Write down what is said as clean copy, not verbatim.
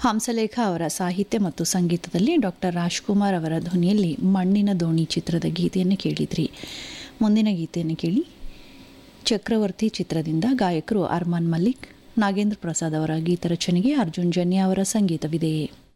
ಹಂಸಲೇಖ ಅವರ ಸಾಹಿತ್ಯ ಮತ್ತು ಸಂಗೀತದಲ್ಲಿ ಡಾಕ್ಟರ್ ರಾಜ್ಕುಮಾರ್ ಅವರ ಧ್ವನಿಯಲ್ಲಿ ಮಣ್ಣಿನ ದೋಣಿ ಚಿತ್ರದ ಗೀತೆಯನ್ನು ಕೇಳಿದ್ರಿ. ಮುಂದಿನ ಗೀತೆಯನ್ನು ಕೇಳಿ. ಚಕ್ರವರ್ತಿ ಚಿತ್ರದಿಂದ ಗಾಯಕರು ಅರ್ಮಾನ್ ಮಲ್ಲಿಕ್, ನಾಗೇಂದ್ರ ಪ್ರಸಾದ್ ಅವರ ಗೀತ ರಚನೆಗೆ ಅರ್ಜುನ್ ಜನ್ಯ ಅವರ ಸಂಗೀತವಿದೆ.